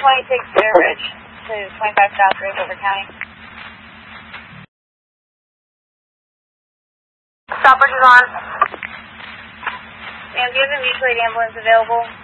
26 Bear Ridge to 25 South Ridge, Over County. Stopwatch is on. Ma'am, do you have a mutual aid ambulance available?